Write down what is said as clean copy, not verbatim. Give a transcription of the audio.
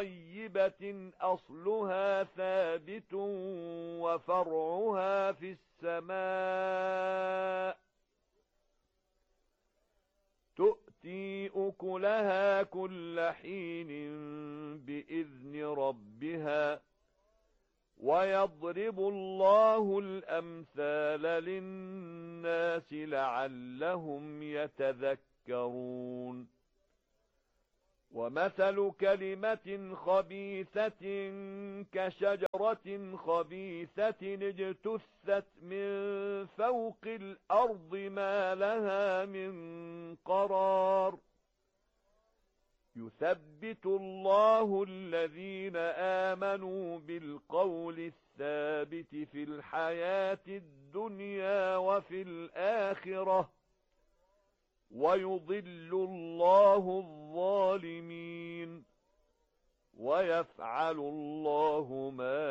طيبة أصلها ثابت وفرعها في السماء تؤتي أكلها كل حين بإذن ربها ويضرب الله الأمثال للناس لعلهم يتذكرون ومثل كلمة خبيثة كشجرة خبيثة اجتثت من فوق الأرض ما لها من قرار يثبت الله الذين آمنوا بالقول الثابت في الحياة الدنيا وفي الآخرة ويضل الله الظالمين ويفعل الله ما